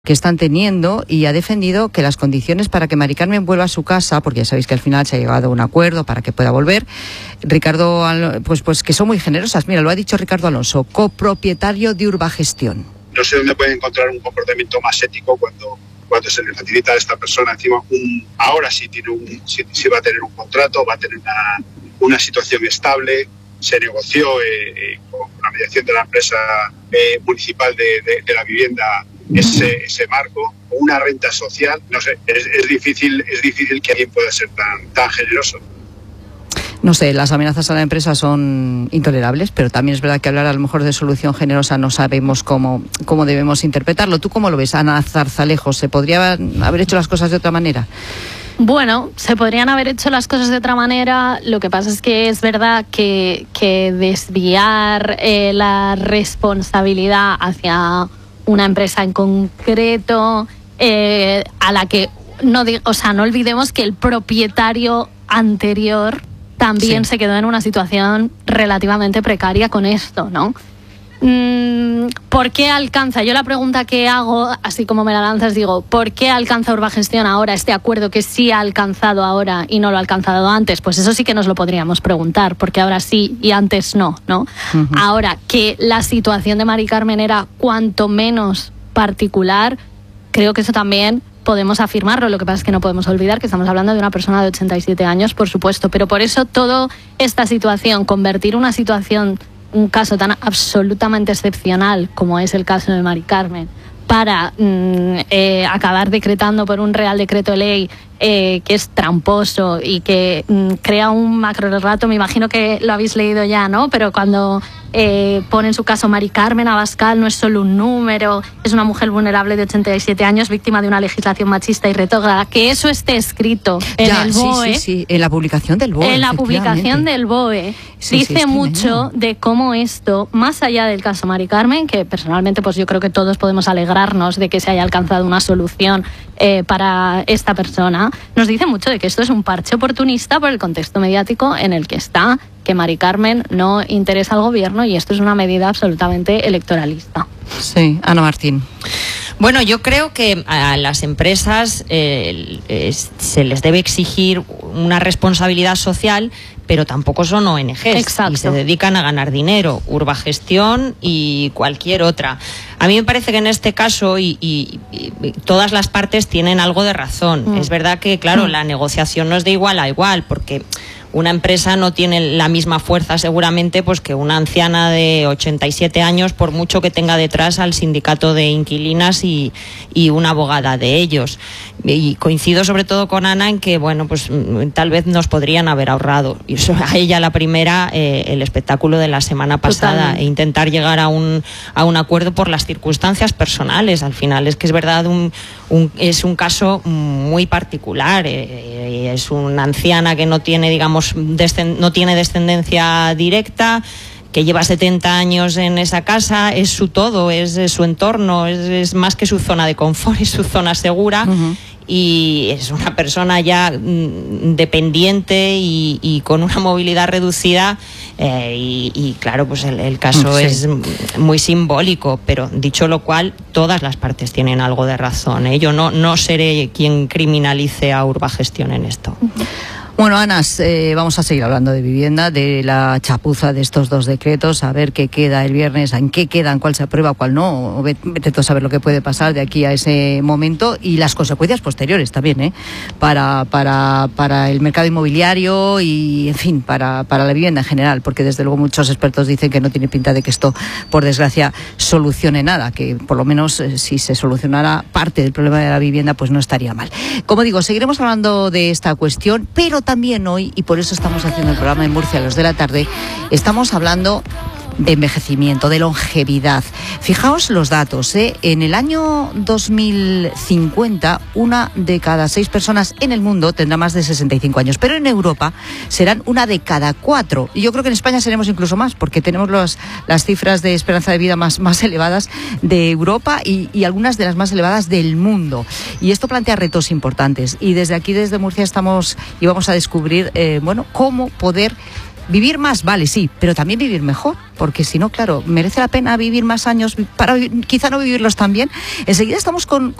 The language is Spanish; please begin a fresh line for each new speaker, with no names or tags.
que están teniendo, y ha defendido que las condiciones para que Mari Carmen vuelva a su casa, porque ya sabéis que al final se ha llegado a un acuerdo para que pueda volver, Ricardo, pues que son muy generosas. Mira, lo ha dicho Ricardo Alonso, copropietario de Urbagestión.
No sé dónde puede encontrar un comportamiento más ético cuando se le facilita a esta persona encima ahora sí sí va a tener un contrato, va a tener una situación estable. Se negoció con la mediación de la empresa municipal de la vivienda ese marco, una renta social. No sé, es difícil que alguien pueda ser tan generoso.
No sé, las amenazas a la empresa son intolerables, pero también es verdad que hablar a lo mejor de solución generosa no sabemos cómo debemos interpretarlo. ¿Tú cómo lo ves, Ana Zarzalejo? ¿Se podrían haber hecho las cosas de otra manera?
Bueno, se podrían haber hecho las cosas de otra manera. Lo que pasa es que es verdad que desviar la responsabilidad hacia una empresa en concreto, a la que no olvidemos que el propietario anterior también se quedó en una situación relativamente precaria con esto, ¿no? ¿Por qué alcanza? Yo la pregunta que hago, así como me la lanzas, digo, ¿por qué alcanza Urbagestión ahora este acuerdo que sí ha alcanzado ahora y no lo ha alcanzado antes? Pues eso sí que nos lo podríamos preguntar, porque ahora sí y antes no, ¿no? Uh-huh. Ahora, que la situación de Mari Carmen era cuanto menos particular, creo que eso también podemos afirmarlo. Lo que pasa es que no podemos olvidar que estamos hablando de una persona de 87 años, por supuesto, pero por eso toda esta situación, convertir un caso tan absolutamente excepcional como es el caso de Mari Carmen, para acabar decretando por un Real Decreto Ley que es tramposo y que crea un macrorelato, me imagino que lo habéis leído ya, ¿no? Pero cuando pone en su caso Mari Carmen Abascal no es solo un número, es una mujer vulnerable de 87 años, víctima de una legislación machista y retrógrada, que eso esté escrito en el BOE.
Sí, en la publicación del BOE.
En la publicación del BOE dice mucho de cómo esto, más allá del caso Mari Carmen, que personalmente pues yo creo que todos podemos alegrarnos de que se haya alcanzado una solución para esta persona, nos dice mucho de que esto es un parche oportunista por el contexto mediático en el que está, que Mari Carmen no interesa al gobierno y esto es una medida absolutamente electoralista.
Sí, Ana Martín.
Bueno, yo creo que a las empresas se les debe exigir una responsabilidad social, pero tampoco son ONGs.
Exacto.
Y se dedican a ganar dinero, Urbagestión y cualquier otra. A mí me parece que en este caso y todas las partes tienen algo de razón. Es verdad que, claro, la negociación no es de igual a igual, porque una empresa no tiene la misma fuerza seguramente pues que una anciana de 87 años, por mucho que tenga detrás al sindicato de inquilinas y una abogada de ellos. Y coincido sobre todo con Ana en que, bueno, pues tal vez nos podrían haber ahorrado, y eso, a ella la primera, el espectáculo de la semana pasada. Totalmente. E intentar llegar a un acuerdo por las circunstancias personales. Al final es que es verdad, es un caso muy particular. Es una anciana que no tiene, digamos, no tiene descendencia directa, que lleva 70 años en esa casa, es su todo, es su entorno, es más que su zona de confort, es su zona segura. Uh-huh. Y es una persona ya dependiente y con una movilidad reducida y claro, pues el caso es muy simbólico, pero dicho lo cual, todas las partes tienen algo de razón, ¿eh? Yo no seré quien criminalice a Urbagestión en esto.
Bueno, Ana, vamos a seguir hablando de vivienda, de la chapuza de estos dos decretos, a ver qué queda el viernes, en qué quedan, cuál se aprueba, cuál no, vete tú a saber lo que puede pasar de aquí a ese momento y las consecuencias posteriores también, para el mercado inmobiliario y, en fin, para la vivienda en general, porque desde luego muchos expertos dicen que no tiene pinta de que esto, por desgracia, solucione nada, que por lo menos si se solucionara parte del problema de la vivienda, pues no estaría mal. Como digo, seguiremos hablando de esta cuestión, pero también hoy, y por eso estamos haciendo el programa en Murcia a las de la tarde, estamos hablando de envejecimiento, de longevidad. Fijaos los datos, en el año 2050, 1 de cada 6 personas en el mundo tendrá más de 65 años, pero en Europa serán 1 de cada 4. Y yo creo que en España seremos incluso más, porque tenemos las cifras de esperanza de vida más elevadas de Europa y algunas de las más elevadas del mundo. Y esto plantea retos importantes. Y desde aquí, desde Murcia, vamos a descubrir, cómo poder vivir más, vale, sí, pero también vivir mejor, porque si no, claro, merece la pena vivir más años para quizá no vivirlos tan bien. Enseguida estamos con